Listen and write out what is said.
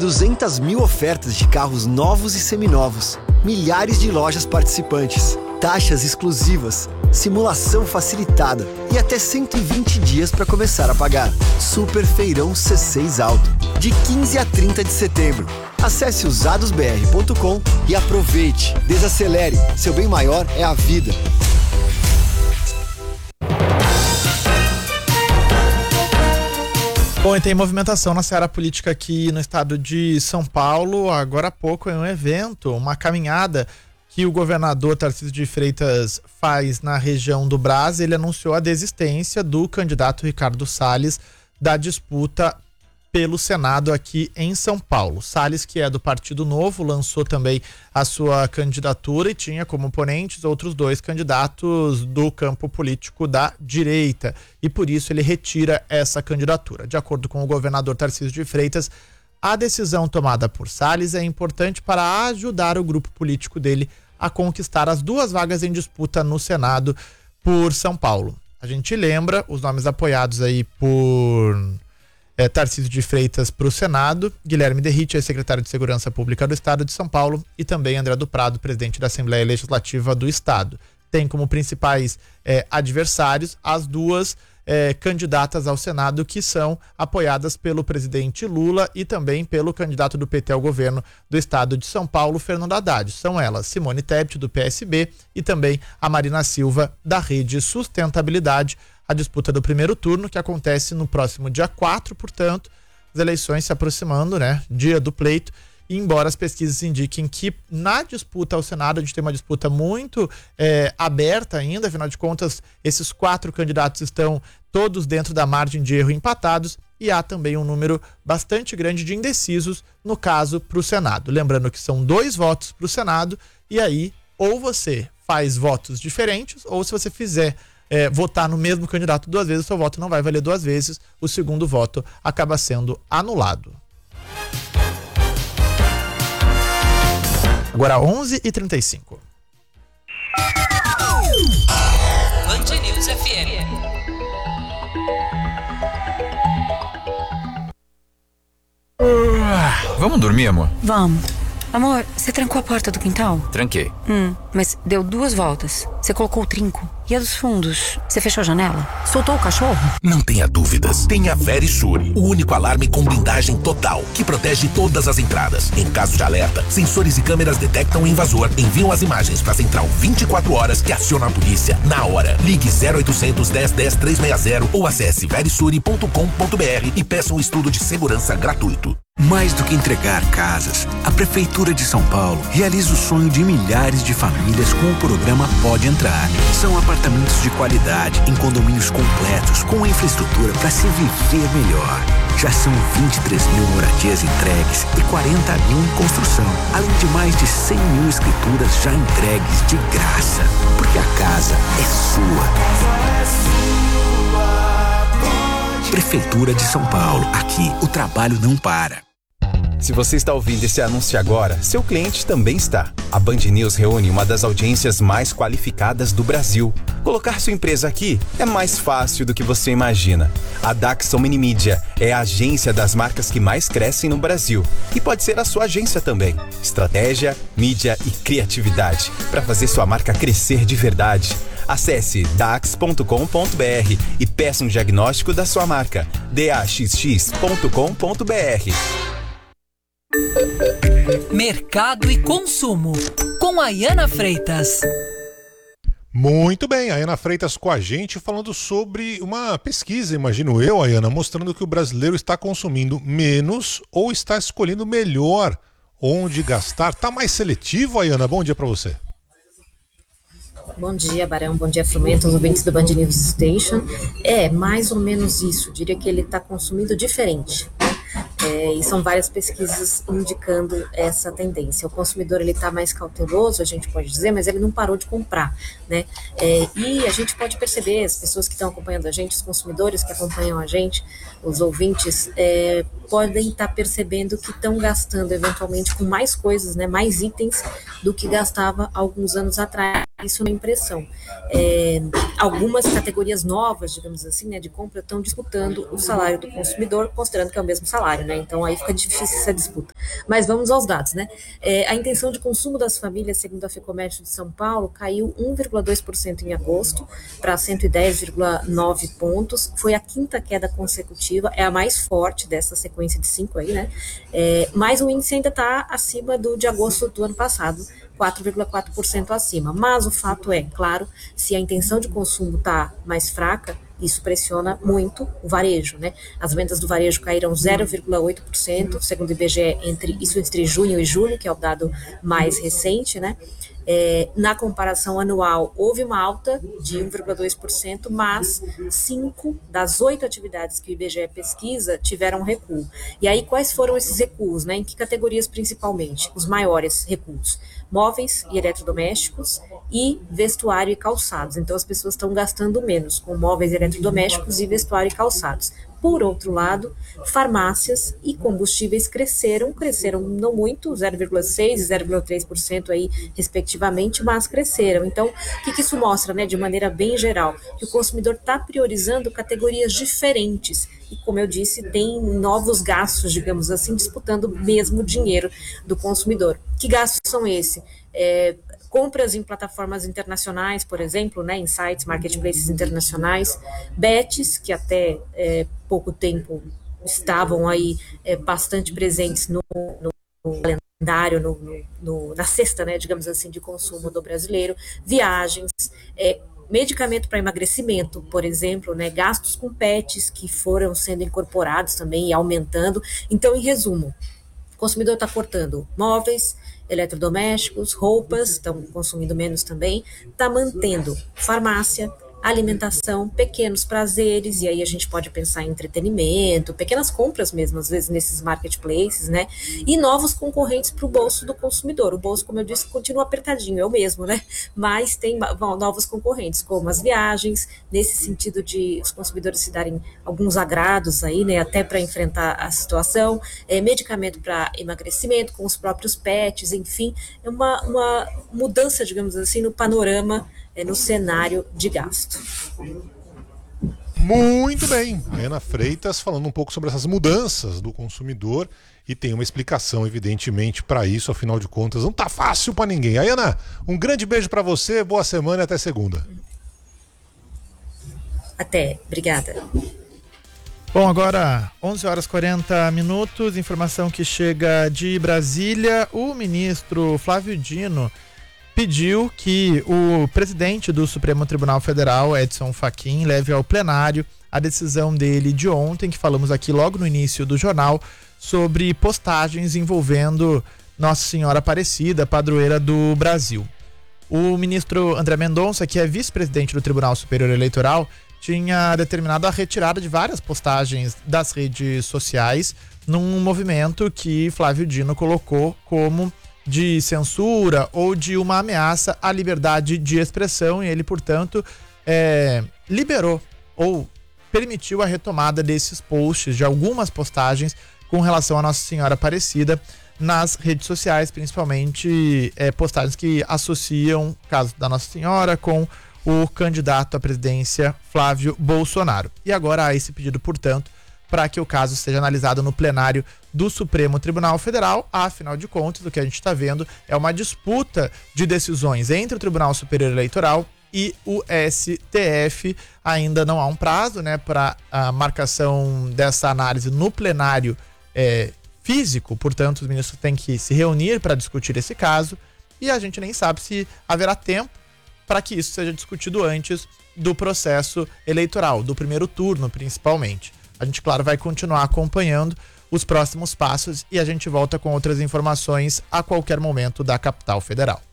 de 200 mil ofertas de carros novos e seminovos, milhares de lojas participantes, taxas exclusivas, simulação facilitada e até 120 dias para começar a pagar. Super Feirão C6 Auto, de 15 a 30 de setembro. Acesse usadosbr.com e aproveite. Desacelere, seu bem maior é a vida. Bom, e tem movimentação na seara política aqui no estado de São Paulo. Agora há pouco é um evento, uma caminhada que o governador Tarcísio de Freitas faz na região do Brás. Ele anunciou a desistência do candidato Ricardo Salles da disputa pelo Senado aqui em São Paulo. Salles, que é do Partido Novo, lançou também a sua candidatura e tinha como oponentes outros dois candidatos do campo político da direita. E por isso ele retira essa candidatura. De acordo com o governador Tarcísio de Freitas, a decisão tomada por Salles é importante para ajudar o grupo político dele a conquistar as duas vagas em disputa no Senado por São Paulo. A gente lembra os nomes apoiados aí por Tarcísio de Freitas para o Senado, Guilherme Derrite, secretário de Segurança Pública do Estado de São Paulo, e também André do Prado, presidente da Assembleia Legislativa do Estado. Tem como principais adversários as duas candidatas ao Senado, que são apoiadas pelo presidente Lula e também pelo candidato do PT ao governo do Estado de São Paulo, Fernando Haddad. São elas Simone Tebet, do PSB, e também a Marina Silva, da Rede Sustentabilidade. A disputa do primeiro turno, que acontece no próximo dia 4, portanto, as eleições se aproximando, né? Dia do pleito. E embora as pesquisas indiquem que na disputa ao Senado a gente tem uma disputa muito aberta ainda, afinal de contas, esses 4 candidatos estão todos dentro da margem de erro, empatados, e há também um número bastante grande de indecisos, no caso, para o Senado. Lembrando que são 2 votos para o Senado, e aí ou você faz votos diferentes, ou se você fizer votar no mesmo candidato 2 vezes, o seu voto não vai valer 2 vezes, o segundo voto acaba sendo anulado. Agora 11h35. Band News FM. Vamos dormir, amor? Vamos. Amor, você trancou a porta do quintal? Tranquei. Mas deu 2 voltas. Você colocou o trinco. E a dos fundos? Você fechou a janela? Soltou o cachorro? Não tenha dúvidas. Tem a Verisure, o único alarme com blindagem total, que protege todas as entradas. Em caso de alerta, sensores e câmeras detectam o invasor, enviam as imagens para a central 24 horas que aciona a polícia na hora. Ligue 0800 10 10 360 ou acesse verisure.com.br e peça um estudo de segurança gratuito. Mais do que entregar casas, a Prefeitura de São Paulo realiza o sonho de milhares de famílias com o programa Pode Entrar. São apartamentos de qualidade, em condomínios completos, com infraestrutura para se viver melhor. Já são 23 mil moradias entregues e 40 mil em construção, além de mais de 100 mil escrituras já entregues de graça. Porque a casa é sua. Prefeitura de São Paulo. Aqui, o trabalho não para. Se você está ouvindo esse anúncio agora, seu cliente também está. A Band News reúne uma das audiências mais qualificadas do Brasil. Colocar sua empresa aqui é mais fácil do que você imagina. A Daxon Mini Media é a agência das marcas que mais crescem no Brasil. E pode ser a sua agência também. Estratégia, mídia e criatividade para fazer sua marca crescer de verdade. Acesse dax.com.br e peça um diagnóstico da sua marca. daxx.com.br. Mercado e consumo, com a Ayana Freitas. Muito bem, a Ayana Freitas com a gente falando sobre uma pesquisa, imagino eu, Ayana, mostrando que o brasileiro está consumindo menos ou está escolhendo melhor onde gastar. Está mais seletivo, Ayana? Bom dia para você. Bom dia, Barão. Bom dia, Frumento, os ouvintes do Band News Station. É mais ou menos isso. Diria que ele está consumindo diferente. E são várias pesquisas indicando essa tendência. O consumidor ele está mais cauteloso, a gente pode dizer, mas ele não parou de comprar, né? E a gente pode perceber, as pessoas que estão acompanhando a gente, os consumidores que acompanham a gente, os ouvintes, podem estar percebendo que estão gastando eventualmente com mais coisas, né? Mais itens do que gastava alguns anos atrás. Isso é uma impressão. Algumas categorias novas, digamos assim, né, de compra estão disputando o salário do consumidor, considerando que é o mesmo salário, né? né? Então aí fica difícil essa disputa. Mas vamos aos dados, né? A intenção de consumo das famílias, segundo a Fecomércio de São Paulo, caiu 1,2% em agosto para 110,9 pontos. Foi a quinta queda consecutiva, é a mais forte dessa sequência de 5 aí, né? Mas o índice ainda está acima do de agosto do ano passado, 4,4% acima. Mas o fato é, claro, se a intenção de consumo está mais fraca, isso pressiona muito o varejo, né? As vendas do varejo caíram 0,8%, segundo o IBGE, entre junho e julho, que é o dado mais recente, né? Na comparação anual, houve uma alta de 1,2%, mas 5 das 8 atividades que o IBGE pesquisa tiveram recuo. E aí, quais foram esses recuos, né? Em que categorias principalmente? Os maiores recuos: móveis e eletrodomésticos e vestuário e calçados. Então, as pessoas estão gastando menos com móveis, eletrodomésticos e vestuário e calçados. Por outro lado, farmácias e combustíveis cresceram não muito, 0,6% e 0,3% aí, respectivamente, mas cresceram. Então, o que isso mostra, né, de maneira bem geral? Que o consumidor está priorizando categorias diferentes e, como eu disse, tem novos gastos, digamos assim, disputando o mesmo dinheiro do consumidor. Que gastos são esses? Compras em plataformas internacionais, por exemplo, né, em sites, marketplaces internacionais, bets, que até pouco tempo estavam aí bastante presentes no calendário, na cesta, né, digamos assim, de consumo do brasileiro, viagens, medicamento para emagrecimento, por exemplo, né, gastos com pets que foram sendo incorporados também e aumentando. Então, em resumo, o consumidor está cortando móveis, eletrodomésticos, roupas, estão consumindo menos também, está mantendo farmácia, alimentação, pequenos prazeres, e aí a gente pode pensar em entretenimento, pequenas compras mesmo, às vezes nesses marketplaces, né, e novos concorrentes para o bolso do consumidor. O bolso, como eu disse, continua apertadinho, é o mesmo, né, mas tem novos concorrentes, como as viagens, nesse sentido de os consumidores se darem alguns agrados aí, né, até para enfrentar a situação, medicamento para emagrecimento, com os próprios pets, enfim, é uma mudança, digamos assim, no panorama, no cenário de gasto. Muito bem, a Ana Freitas falando um pouco sobre essas mudanças do consumidor e tem uma explicação, evidentemente, para isso, afinal de contas, não tá fácil para ninguém. Aí, Ana, um grande beijo para você, boa semana e até segunda. Até, obrigada. Bom, agora 11h40, informação que chega de Brasília. O ministro Flávio Dino pediu que o presidente do Supremo Tribunal Federal, Edson Fachin, leve ao plenário a decisão dele de ontem, que falamos aqui logo no início do jornal, sobre postagens envolvendo Nossa Senhora Aparecida, padroeira do Brasil. O ministro André Mendonça, que é vice-presidente do Tribunal Superior Eleitoral, tinha determinado a retirada de várias postagens das redes sociais num movimento que Flávio Dino colocou como de censura ou de uma ameaça à liberdade de expressão, e ele, portanto, liberou ou permitiu a retomada desses posts, de algumas postagens com relação a Nossa Senhora Aparecida nas redes sociais, principalmente postagens que associam o caso da Nossa Senhora com o candidato à presidência Flávio Bolsonaro. E agora há esse pedido, portanto, para que o caso seja analisado no plenário do Supremo Tribunal Federal. Afinal de contas, o que a gente está vendo é uma disputa de decisões entre o Tribunal Superior Eleitoral e o STF. Ainda não há um prazo, né, para a marcação dessa análise no plenário físico, portanto, os ministros têm que se reunir para discutir esse caso, e a gente nem sabe se haverá tempo para que isso seja discutido antes do processo eleitoral, do primeiro turno, principalmente. A gente, claro, vai continuar acompanhando os próximos passos e a gente volta com outras informações a qualquer momento da capital federal.